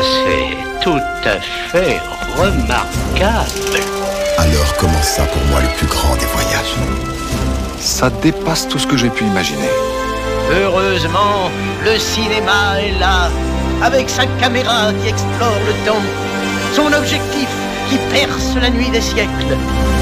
c'est tout à fait remarquable. Alors commença pour moi le plus grand des voyages. Ça dépasse tout ce que j'ai pu imaginer. Heureusement, le cinéma est là, avec sa caméra qui explore le temps, son objectif qui perce la nuit des siècles.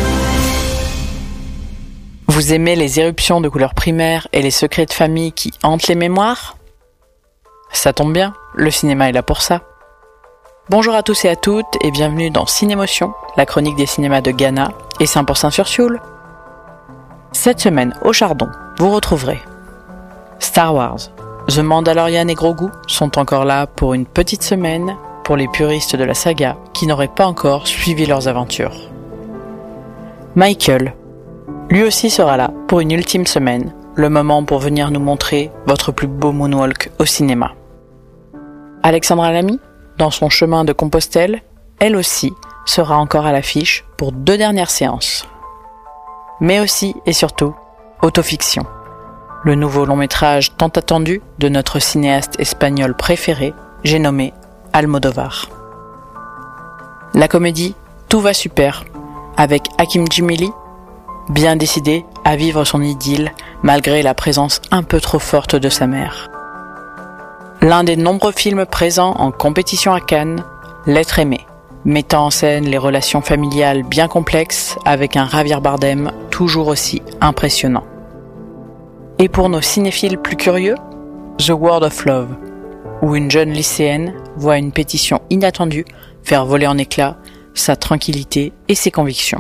Vous aimez les éruptions de couleurs primaires et les secrets de famille qui hantent les mémoires ? Ça tombe bien, le cinéma est là pour ça. Bonjour à tous et à toutes et bienvenue dans Cinémotion, la chronique des cinémas de Ghana et 100% sur Sioule. Cette semaine, au Chardon, vous retrouverez Star Wars, The Mandalorian et Grogu sont encore là pour une petite semaine pour les puristes de la saga qui n'auraient pas encore suivi leurs aventures. Michael, lui aussi sera là pour une ultime semaine, le moment pour venir nous montrer votre plus beau moonwalk au cinéma. Alexandra Lamy, dans son chemin de Compostelle, elle aussi sera encore à l'affiche pour 2 dernières séances. Mais aussi et surtout, Autofiction, le nouveau long-métrage tant attendu de notre cinéaste espagnol préféré, j'ai nommé Almodovar. La comédie Tout va super, avec Hakim Djimili, bien décidé à vivre son idylle malgré la présence un peu trop forte de sa mère. L'un des nombreux films présents en compétition à Cannes, L'être aimé, mettant en scène les relations familiales bien complexes avec un Javier Bardem toujours aussi impressionnant. Et pour nos cinéphiles plus curieux, The World of Love, où une jeune lycéenne voit une pétition inattendue faire voler en éclats sa tranquillité et ses convictions.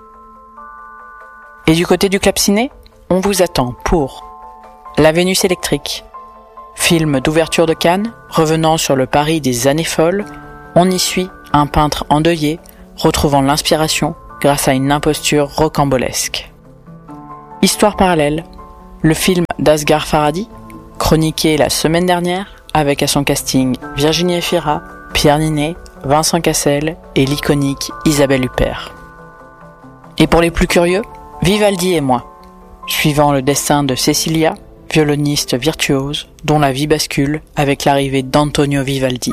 Et du côté du club ciné, on vous attend pour La Vénus électrique, film d'ouverture de Cannes, revenant sur le Paris des années folles, on y suit un peintre endeuillé, retrouvant l'inspiration grâce à une imposture rocambolesque. Histoire parallèle, le film d'Asghar Farhadi, chroniqué la semaine dernière, avec à son casting Virginie Efira, Pierre Ninet, Vincent Cassel et l'iconique Isabelle Huppert. Et pour les plus curieux, Vivaldi et moi, suivant le destin de Cecilia, violoniste virtuose, dont la vie bascule avec l'arrivée d'Antonio Vivaldi.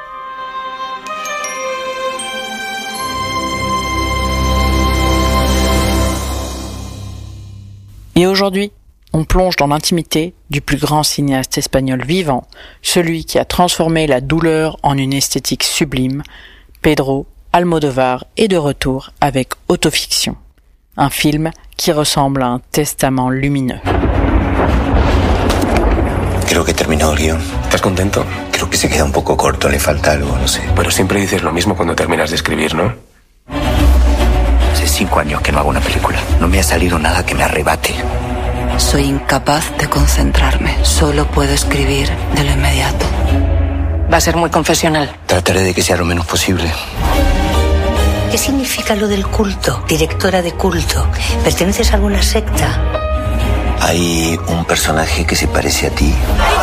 Et aujourd'hui, on plonge dans l'intimité du plus grand cinéaste espagnol vivant, celui qui a transformé la douleur en une esthétique sublime. Pedro Almodovar est de retour avec Autofiction, un film qui ressemble à un testament lumineux. Creo que terminó el guión. ¿Estás contento? Creo que se queda un poco corto, le falta algo, no sé. Pero siempre dices lo mismo cuando terminas de escribir, ¿no? Hace 5 años que no hago una película. No me ha salido nada que me arrebate. Soy incapaz de concentrarme. Solo puedo escribir de lo inmediato. Va a ser muy confesional. Trataré de que sea lo menos posible. ¿Qué significa lo del culto? Directora de culto. ¿Perteneces a alguna secta? Hay un personaje que se parece a ti.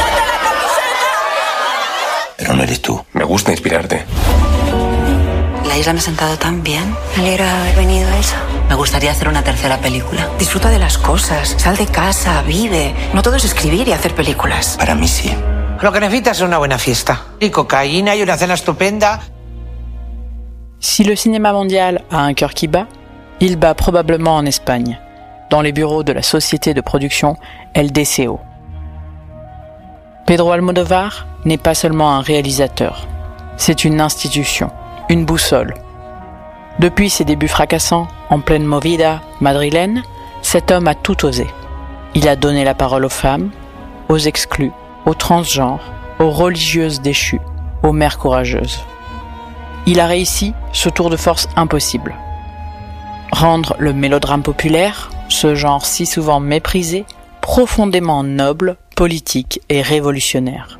Pero no eres tú. Me gusta inspirarte. La isla me ha sentado tan bien. Me alegra haber venido a eso. Me gustaría hacer una tercera película. Disfruta de las cosas, sal de casa, vive. No todo es escribir y hacer películas. Para mí sí. Lo que necesitas es una buena fiesta. Y cocaína y una cena estupenda. Si le cinéma mondial a un cœur qui bat, il bat probablement en Espagne, dans les bureaux de la société de production El Deseo. Pedro Almodovar n'est pas seulement un réalisateur, c'est une institution, une boussole. Depuis ses débuts fracassants, en pleine movida madrilène, cet homme a tout osé. Il a donné la parole aux femmes, aux exclus, aux transgenres, aux religieuses déchues, aux mères courageuses. Il a réussi ce tour de force impossible. Rendre le mélodrame populaire, ce genre si souvent méprisé, profondément noble, politique et révolutionnaire.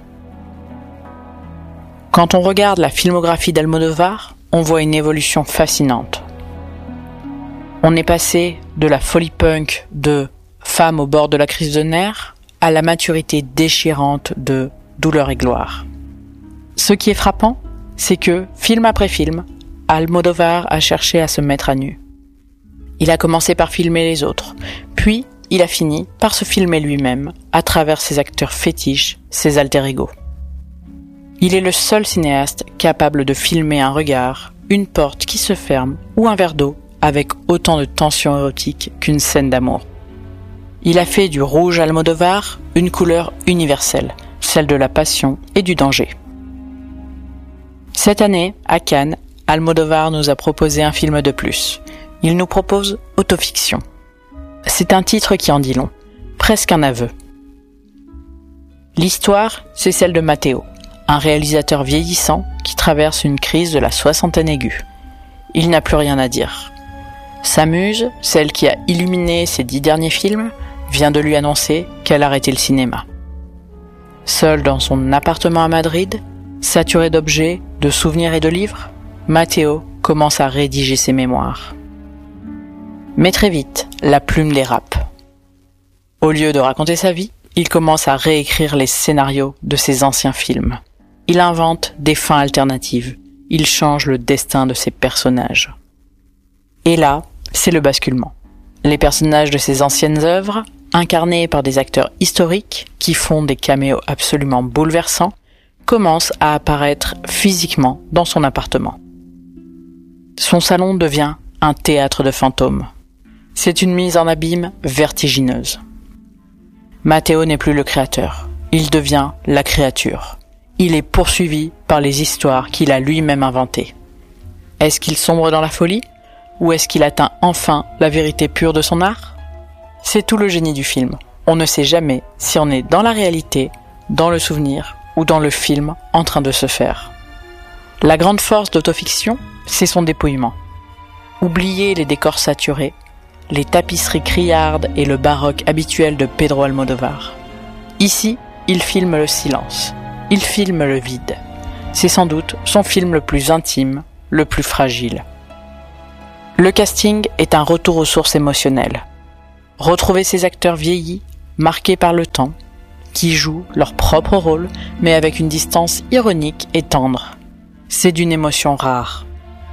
Quand on regarde la filmographie d'Almodovar, on voit une évolution fascinante. On est passé de la folie punk de Femme au bord de la crise de nerfs à la maturité déchirante de Douleur et gloire. Ce qui est frappant, c'est que, film après film, Almodovar a cherché à se mettre à nu. Il a commencé par filmer les autres, puis il a fini par se filmer lui-même à travers ses acteurs fétiches, ses alter ego. Il est le seul cinéaste capable de filmer un regard, une porte qui se ferme ou un verre d'eau avec autant de tension érotique qu'une scène d'amour. Il a fait du rouge Almodovar une couleur universelle, celle de la passion et du danger. Cette année, à Cannes, Almodovar nous a proposé un film de plus. Il nous propose Autofiction. C'est un titre qui en dit long, presque un aveu. L'histoire, c'est celle de Matteo, un réalisateur vieillissant qui traverse une crise de la soixantaine aiguë. Il n'a plus rien à dire. Sa muse, celle qui a illuminé ses 10 derniers films, vient de lui annoncer qu'elle arrêtait le cinéma. Seul dans son appartement à Madrid, saturé d'objets, de souvenirs et de livres, Matteo commence à rédiger ses mémoires. Mais très vite, la plume dérape. Au lieu de raconter sa vie, il commence à réécrire les scénarios de ses anciens films. Il invente des fins alternatives. Il change le destin de ses personnages. Et là, c'est le basculement. Les personnages de ses anciennes œuvres, incarnés par des acteurs historiques qui font des caméos absolument bouleversants, commencent à apparaître physiquement dans son appartement. Son salon devient un théâtre de fantômes. C'est une mise en abîme vertigineuse. Matteo n'est plus le créateur, il devient la créature. Il est poursuivi par les histoires qu'il a lui-même inventées. Est-ce qu'il sombre dans la folie ? Ou est-ce qu'il atteint enfin la vérité pure de son art ? C'est tout le génie du film. On ne sait jamais si on est dans la réalité, dans le souvenir ou dans le film en train de se faire. La grande force d'Autofiction, c'est son dépouillement. Oubliez les décors saturés, les tapisseries criardes et le baroque habituel de Pedro Almodovar. Ici, il filme le silence. Il filme le vide. C'est sans doute son film le plus intime, le plus fragile. Le casting est un retour aux sources émotionnelles. Retrouvez ces acteurs vieillis, marqués par le temps, qui jouent leur propre rôle, mais avec une distance ironique et tendre. C'est d'une émotion rare.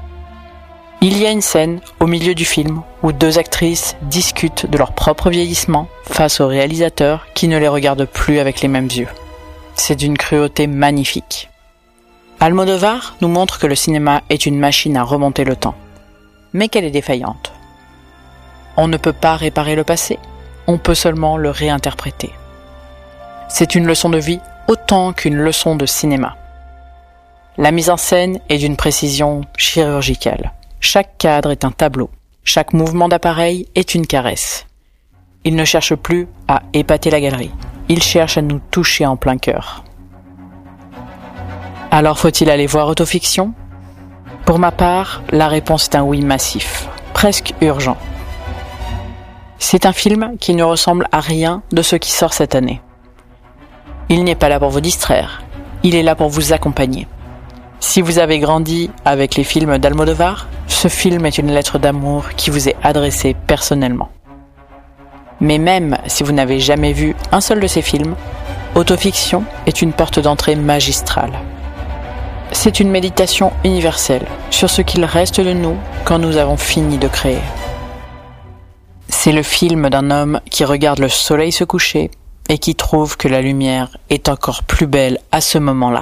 Il y a une scène, au milieu du film, où 2 actrices discutent de leur propre vieillissement face au réalisateur qui ne les regarde plus avec les mêmes yeux. C'est d'une cruauté magnifique. Almodovar nous montre que le cinéma est une machine à remonter le temps, mais qu'elle est défaillante. On ne peut pas réparer le passé, on peut seulement le réinterpréter. C'est une leçon de vie autant qu'une leçon de cinéma. La mise en scène est d'une précision chirurgicale. Chaque cadre est un tableau, chaque mouvement d'appareil est une caresse. Il ne cherche plus à épater la galerie, il cherche à nous toucher en plein cœur. Alors faut-il aller voir Autofiction ? Pour ma part, la réponse est un oui massif, presque urgent. C'est un film qui ne ressemble à rien de ce qui sort cette année. Il n'est pas là pour vous distraire, il est là pour vous accompagner. Si vous avez grandi avec les films d'Almodovar, ce film est une lettre d'amour qui vous est adressée personnellement. Mais même si vous n'avez jamais vu un seul de ces films, Autofiction est une porte d'entrée magistrale. C'est une méditation universelle sur ce qu'il reste de nous quand nous avons fini de créer. C'est le film d'un homme qui regarde le soleil se coucher et qui trouve que la lumière est encore plus belle à ce moment-là.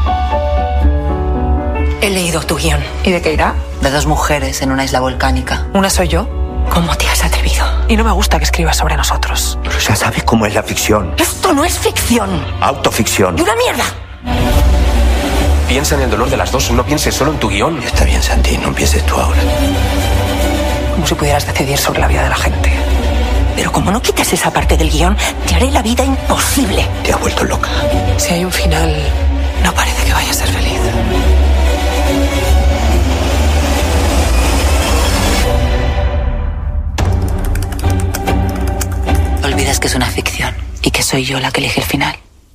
He leído tu guión. ¿Y de qué irá? De 2 mujeres en una isla volcánica. ¿Una soy yo? ¿Cómo te has atrevido? Y no me gusta que escribas sobre nosotros. Pero ya sabes cómo es la ficción. ¡Esto no es ficción! Autoficción. ¡Y una mierda! Piensa en el dolor de las dos, no pienses solo en tu guión. Está bien, Santi, no empieces tú ahora. Como si pudieras decidir sobre la vida de la gente. Pero como no quites esa parte del guión, te haré la vida imposible. Te has vuelto loca. Si hay un final, no parece que vaya a ser feliz. Olvidas que es una ficción y que soy yo la que elige el final.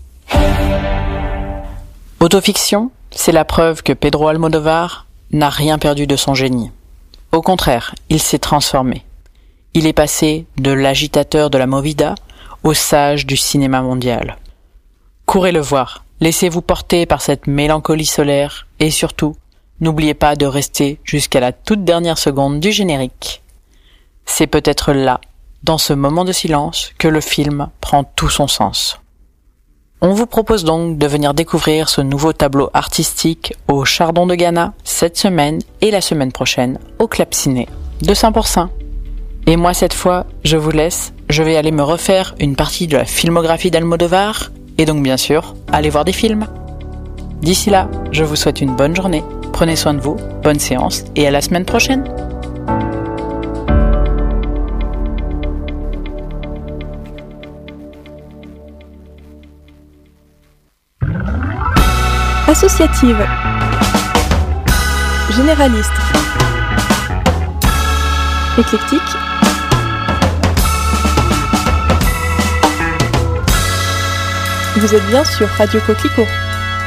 Autofiction, c'est la preuve que Pedro Almodovar n'a rien perdu de son génie. Au contraire, il s'est transformé. Il est passé de l'agitateur de la movida au sage du cinéma mondial. Courez le voir, laissez-vous porter par cette mélancolie solaire et surtout, n'oubliez pas de rester jusqu'à la toute dernière seconde du générique. C'est peut-être là, dans ce moment de silence, que le film prend tout son sens. On vous propose donc de venir découvrir ce nouveau tableau artistique au Chardon de Ghana cette semaine et la semaine prochaine au Club Ciné de Saint-Pourçain. Et moi cette fois, je vous laisse, je vais aller me refaire une partie de la filmographie d'Almodovar et donc bien sûr, aller voir des films. D'ici là, je vous souhaite une bonne journée, prenez soin de vous, bonne séance et à la semaine prochaine. Associative, généraliste, éclectique, vous êtes bien sur Radio Coquelicot.